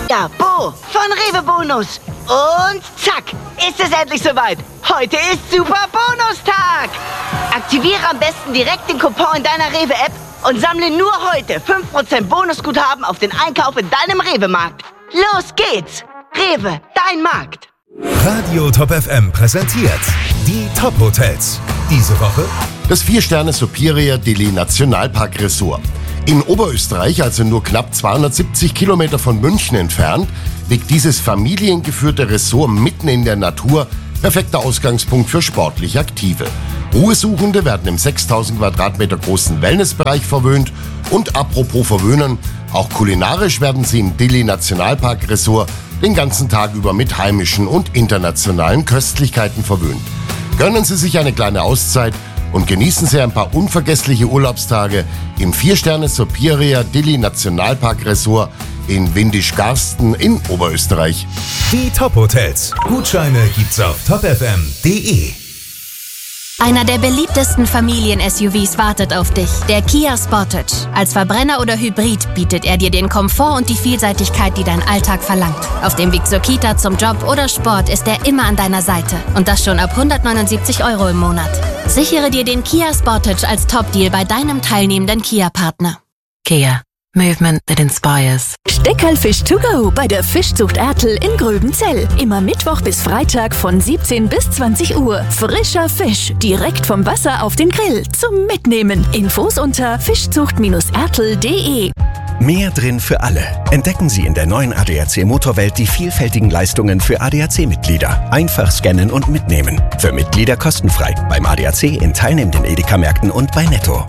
Ja, Bo von Rewe Bonus. Und zack, ist es endlich soweit. Heute ist Super Bonustag. Aktiviere am besten direkt den Coupon in deiner Rewe-App und sammle nur heute 5% Bonusguthaben auf den Einkauf in deinem Rewe-Markt. Los geht's. Rewe, dein Markt. Radio Top FM präsentiert die Top-Hotels. Diese Woche das 4-Sterne Superior Dili Nationalpark Resort. In Oberösterreich, also nur knapp 270 Kilometer von München entfernt, liegt dieses familiengeführte Ressort mitten in der Natur, perfekter Ausgangspunkt für sportlich Aktive. Ruhesuchende werden im 6000 Quadratmeter großen Wellnessbereich verwöhnt und apropos verwöhnen, auch kulinarisch werden sie im Dili Nationalpark Resort den ganzen Tag über mit heimischen und internationalen Köstlichkeiten verwöhnt. Gönnen Sie sich eine kleine Auszeit und genießen Sie ein paar unvergessliche Urlaubstage im 4-Sterne Superior Dili Nationalpark Resort in Windisch-Garsten in Oberösterreich. Die Top-Hotels. Gutscheine gibt's auf topfm.de. Einer der beliebtesten Familien-SUVs wartet auf dich, der Kia Sportage. Als Verbrenner oder Hybrid bietet er dir den Komfort und die Vielseitigkeit, die dein Alltag verlangt. Auf dem Weg zur Kita, zum Job oder Sport ist er immer an deiner Seite. Und das schon ab 179 € im Monat. Sichere dir den Kia Sportage als Top-Deal bei deinem teilnehmenden Kia-Partner. Kia. Movement that inspires. Steckerlfisch to go bei der Fischzucht Ertl in Gröbenzell. Immer Mittwoch bis Freitag von 17 bis 20 Uhr. Frischer Fisch, direkt vom Wasser auf den Grill zum Mitnehmen. Infos unter fischzucht-ertl.de. Mehr drin für alle. Entdecken Sie in der neuen ADAC Motorwelt die vielfältigen Leistungen für ADAC-Mitglieder. Einfach scannen und mitnehmen. Für Mitglieder kostenfrei. Beim ADAC in teilnehmenden Edeka-Märkten und bei Netto.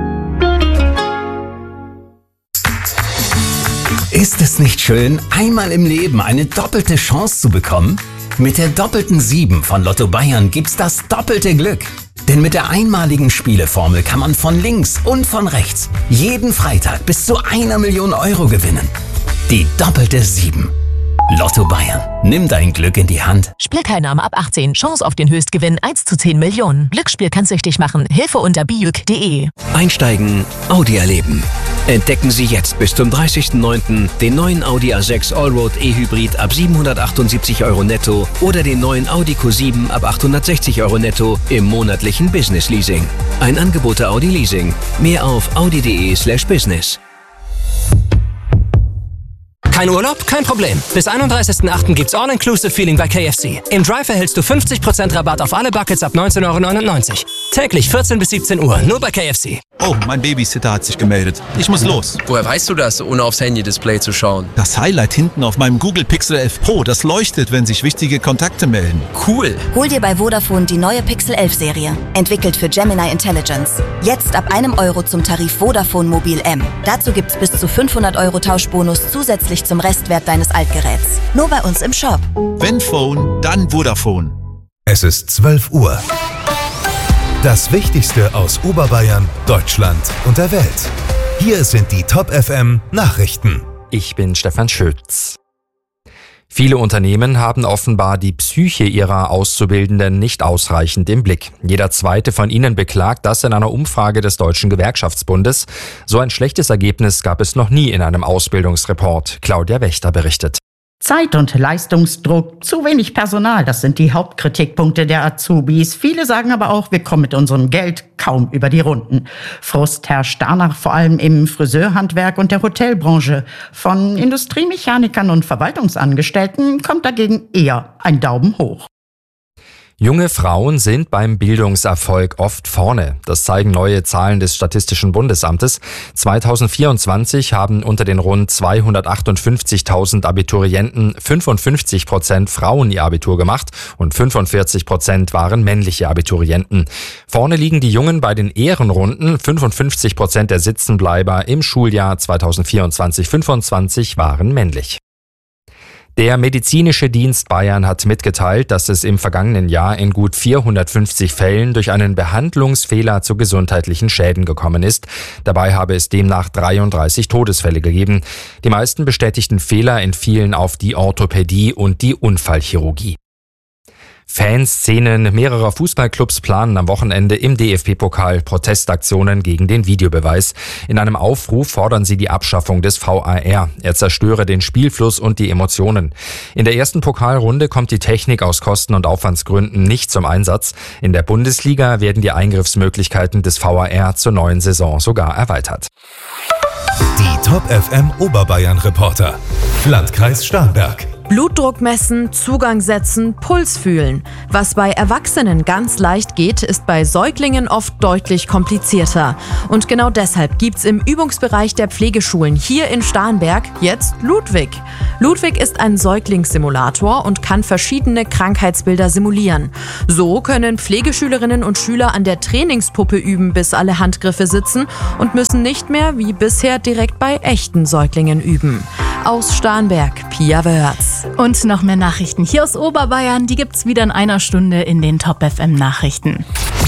Ist es nicht schön, einmal im Leben eine doppelte Chance zu bekommen? Mit der doppelten 7 von Lotto Bayern gibt's das doppelte Glück. Denn mit der einmaligen Spieleformel kann man von links und von rechts jeden Freitag bis zu 1 Million € gewinnen. Die doppelte 7. Lotto Bayern. Nimm dein Glück in die Hand. Spielteilnahme ab 18. Chance auf den Höchstgewinn 1 zu 10 Millionen. Glücksspiel kann süchtig machen. Hilfe unter biuk.de. Einsteigen, Audi erleben. Entdecken Sie jetzt bis zum 30.09. den neuen Audi A6 Allroad E-Hybrid ab 778 € netto oder den neuen Audi Q7 ab 860 € netto im monatlichen Business Leasing. Ein Angebot der Audi Leasing. Mehr auf audi.de/business. Kein Urlaub? Kein Problem. Bis 31.08. gibt's All-Inclusive-Feeling bei KFC. Im Drive erhältst du 50% Rabatt auf alle Buckets ab 19,99 €. Täglich 14 bis 17 Uhr, nur bei KFC. Oh, mein Babysitter hat sich gemeldet. Ich muss los. Woher weißt du das, ohne aufs Handy-Display zu schauen? Das Highlight hinten auf meinem Google Pixel 11 Pro, das leuchtet, wenn sich wichtige Kontakte melden. Cool. Hol dir bei Vodafone die neue Pixel 11 Serie. Entwickelt für Gemini Intelligence. Jetzt ab 1 € zum Tarif Vodafone Mobil M. Dazu gibt's bis zu 500 € Tauschbonus zusätzlich zum Restwert deines Altgeräts. Nur bei uns im Shop. Wenn Phone, dann Vodafone. Es ist 12 Uhr. Das Wichtigste aus Oberbayern, Deutschland und der Welt. Hier sind die Top FM Nachrichten. Ich bin Stefan Schütz. Viele Unternehmen haben offenbar die Psyche ihrer Auszubildenden nicht ausreichend im Blick. Jeder zweite von ihnen beklagt das in einer Umfrage des Deutschen Gewerkschaftsbundes. So ein schlechtes Ergebnis gab es noch nie in einem Ausbildungsreport. Claudia Wächter berichtet. Zeit- und Leistungsdruck, zu wenig Personal, das sind die Hauptkritikpunkte der Azubis. Viele sagen aber auch, wir kommen mit unserem Geld kaum über die Runden. Frust herrscht danach vor allem im Friseurhandwerk und der Hotelbranche. Von Industriemechanikern und Verwaltungsangestellten kommt dagegen eher ein Daumen hoch. Junge Frauen sind beim Bildungserfolg oft vorne. Das zeigen neue Zahlen des Statistischen Bundesamtes. 2024 haben unter den rund 258.000 Abiturienten 55% Frauen ihr Abitur gemacht und 45% waren männliche Abiturienten. Vorne liegen die Jungen bei den Ehrenrunden. 55% der Sitzenbleiber im Schuljahr 2024/25 waren männlich. Der Medizinische Dienst Bayern hat mitgeteilt, dass es im vergangenen Jahr in gut 450 Fällen durch einen Behandlungsfehler zu gesundheitlichen Schäden gekommen ist. Dabei habe es demnach 33 Todesfälle gegeben. Die meisten bestätigten Fehler entfielen auf die Orthopädie und die Unfallchirurgie. Fanszenen mehrerer Fußballclubs planen am Wochenende im DFB-Pokal Protestaktionen gegen den Videobeweis. In einem Aufruf fordern sie die Abschaffung des VAR. Er zerstöre den Spielfluss und die Emotionen. In der ersten Pokalrunde kommt die Technik aus Kosten- und Aufwandsgründen nicht zum Einsatz. In der Bundesliga werden die Eingriffsmöglichkeiten des VAR zur neuen Saison sogar erweitert. Die Top FM Oberbayern Reporter. Landkreis Starnberg. Blutdruck messen, Zugang setzen, Puls fühlen. Was bei Erwachsenen ganz leicht geht, ist bei Säuglingen oft deutlich komplizierter. Und genau deshalb gibt's im Übungsbereich der Pflegeschulen hier in Starnberg jetzt Ludwig. Ludwig ist ein Säuglingssimulator und kann verschiedene Krankheitsbilder simulieren. So können Pflegeschülerinnen und Schüler an der Trainingspuppe üben, bis alle Handgriffe sitzen und müssen nicht mehr wie bisher direkt bei echten Säuglingen üben. Aus Starnberg, Pia Wörz. Und noch mehr Nachrichten hier aus Oberbayern, die gibt's wieder in einer Stunde in den Top FM Nachrichten.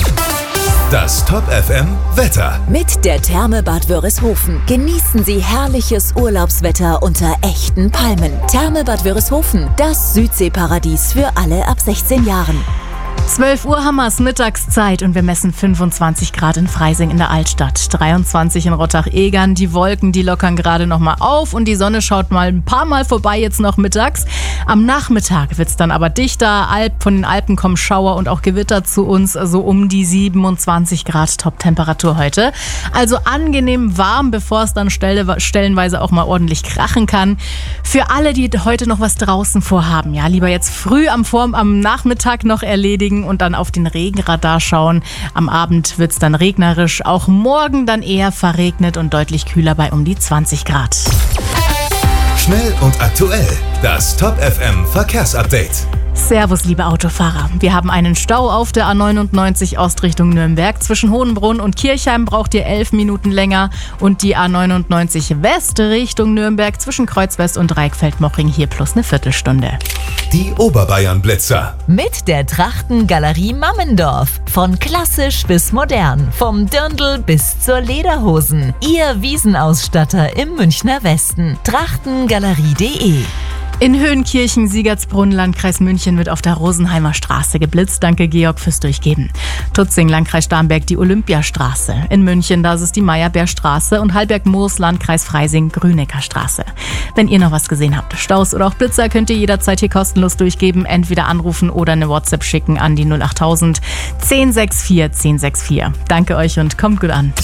Das Top FM Wetter. Mit der Therme Bad Wörishofen genießen Sie herrliches Urlaubswetter unter echten Palmen. Therme Bad Wörishofen, das Südseeparadies für alle ab 16 Jahren. 12 Uhr haben wir's, Mittagszeit, und wir messen 25 Grad in Freising in der Altstadt, 23 in Rottach-Egern. Die Wolken, die lockern gerade noch mal auf und die Sonne schaut mal ein paar Mal vorbei jetzt noch mittags. Am Nachmittag wird's dann aber dichter. Von den Alpen kommen Schauer und auch Gewitter zu uns, so um die 27 Grad Top-Temperatur heute. Also angenehm warm, bevor es dann stellenweise auch mal ordentlich krachen kann. Für alle, die heute noch was draußen vorhaben, ja, lieber jetzt früh am Nachmittag noch erledigen und dann auf den Regenradar schauen. Am Abend wird's dann regnerisch, auch morgen dann eher verregnet und deutlich kühler bei um die 20 Grad. Schnell und aktuell, das Top FM Verkehrsupdate. Servus, liebe Autofahrer. Wir haben einen Stau auf der A99 Ost Richtung Nürnberg. Zwischen Hohenbrunn und Kirchheim braucht ihr 11 Minuten länger. Und die A99 West Richtung Nürnberg zwischen Kreuzwest und Reichfeld-Mochring hier plus eine Viertelstunde. Die Oberbayern-Blitzer. Mit der Trachtengalerie Mammendorf. Von klassisch bis modern. Vom Dirndl bis zur Lederhosen. Ihr Wiesenausstatter im Münchner Westen. Trachtengalerie.de. In Höhenkirchen, Siegertsbrunn, Landkreis München wird auf der Rosenheimer Straße geblitzt. Danke, Georg, fürs Durchgeben. Tutzing, Landkreis Starnberg, die Olympiastraße. In München, da ist es die Meyerbeerstraße. Und Halberg-Moos, Landkreis Freising, Grüneckerstraße. Wenn ihr noch was gesehen habt, Staus oder auch Blitzer, könnt ihr jederzeit hier kostenlos durchgeben. Entweder anrufen oder eine WhatsApp schicken an die 08000 1064 1064. Danke euch und kommt gut an.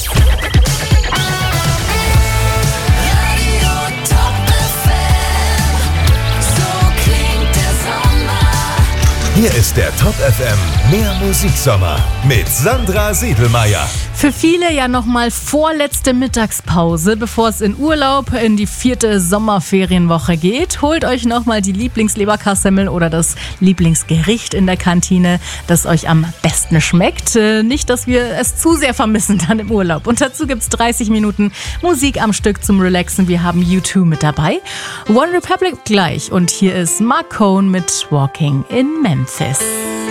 Hier ist der Top FM Mehr Musiksommer mit Sandra Siedelmeier. Für viele ja nochmal vorletzte Mittagspause, bevor es in Urlaub in die 4. Sommerferienwoche geht. Holt euch nochmal die Lieblingsleberkassemmel oder das Lieblingsgericht in der Kantine, das euch am besten schmeckt. Nicht, dass wir es zu sehr vermissen dann im Urlaub. Und dazu gibt's 30 Minuten Musik am Stück zum Relaxen. Wir haben U2 mit dabei, One Republic gleich. Und hier ist Mark Cohn mit Walking in Memphis.